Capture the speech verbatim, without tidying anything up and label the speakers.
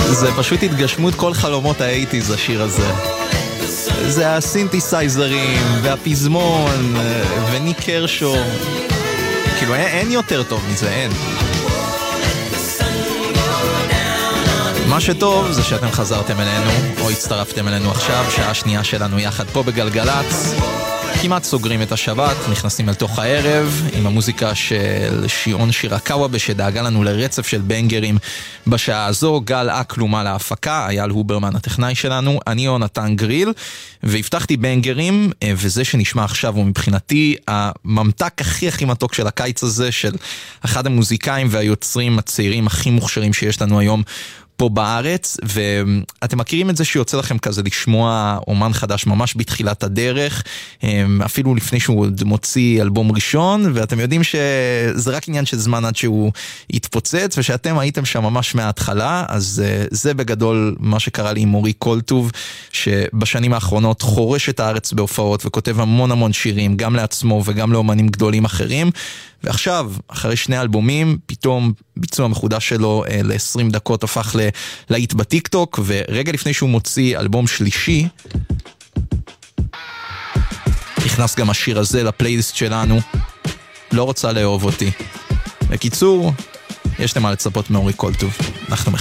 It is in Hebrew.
Speaker 1: זה פשוט התגשמות כל חלומות האייטיז, השיר הזה. זה הסינתסייזרים והפזמון וניק קרשו, כאילו אין, אין יותר טוב מזה, אין. מה שטוב זה שאתם חזרתם אלינו או הצטרפתם אלינו עכשיו, שעה שנייה שלנו יחד פה בגלגלץ. כמעט סוגרים את השבת, נכנסים אל תוך הערב עם המוזיקה של שיעון שירקאווה שדאגה לנו לרצף של בנגרים בשעה הזו. גל אקלומה להפקה, אייל הוברמן הטכנאי שלנו, אני יונתן גריל, והבטחתי בנגרים, וזה שנשמע עכשיו הוא מבחינתי הממתק הכי הכי מתוק של הקיץ הזה, של אחד המוזיקאים והיוצרים הצעירים הכי מוכשרים שיש לנו היום פה בארץ. ואתם מכירים את זה שיוצא לכם כזה לשמוע אומן חדש ממש בתחילת הדרך, אפילו לפני שהוא מוציא אלבום ראשון, ואתם יודעים שזה רק עניין של זמן עד שהוא יתפוצץ, ושאתם הייתם שם ממש מההתחלה. אז זה בגדול מה שקרה לי עם אורי קולטוב, שבשנים האחרונות חורש את הארץ בהופעות וכותב המון המון שירים, גם לעצמו וגם לאומנים גדולים אחרים. ועכשיו, אחרי שני אלבומים, פתאום ביצוע מחודש שלו ל-עשרים דקות הפך להיט בטיקטוק, ורגע לפני שהוא מוציא אלבום שלישי, נכנס גם השיר הזה לפלייליסט שלנו, לא רוצה לאהוב אותי. בקיצור, יש למה לצפות מאורי קולטוב. אנחנו